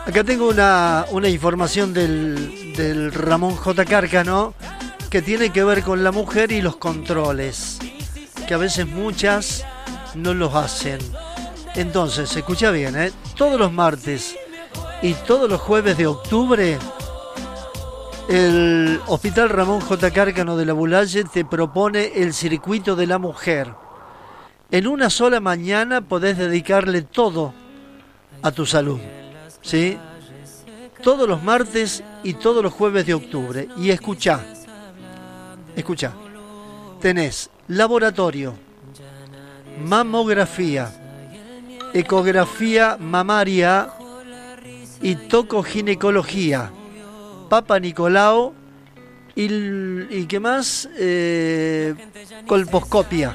Acá tengo una información del Ramón J. Cárcano que tiene que ver con la mujer y los controles, que a veces muchas no los hacen. Entonces, escucha bien, todos los martes y todos los jueves de octubre, el Hospital Ramón J. Cárcano de la Bulaye te propone el circuito de la mujer. En una sola mañana podés dedicarle todo a tu salud, ¿sí? Todos los martes y todos los jueves de octubre. Y escuchá, tenés laboratorio, mamografía, ecografía mamaria y tocoginecología, Papa Nicolau y ¿qué más? Colposcopia,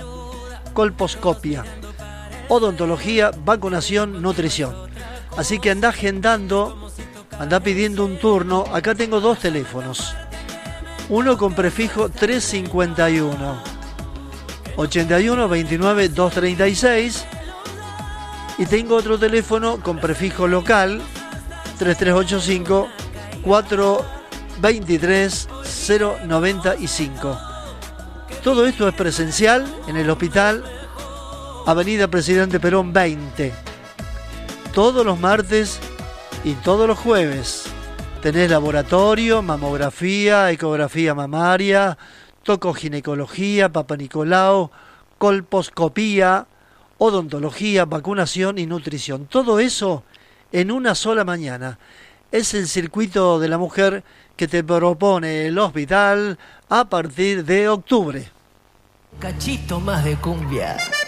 odontología, vacunación, nutrición. Así que andá agendando, andá pidiendo un turno. Acá tengo dos teléfonos. Uno con prefijo 351 81 29 236 y tengo otro teléfono con prefijo local 3385 423 095. Todo esto es presencial en el hospital Avenida Presidente Perón 20. Todos los martes y todos los jueves. Tenés laboratorio, mamografía, ecografía mamaria, tocoginecología, Papa Nicolau, colposcopía, odontología, vacunación y nutrición. Todo eso en una sola mañana. Es el circuito de la mujer que te propone el hospital a partir de octubre. Cachito más de cumbia.